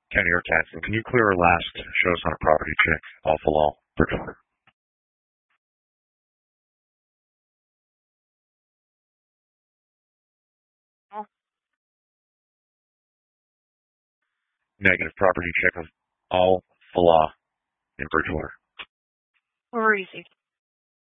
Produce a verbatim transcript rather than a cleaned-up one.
County Air Catson, can you clear our last show us on a property check off the law, Bridgewater? Oh. Negative property check of all the law in Bridgewater. Or easy.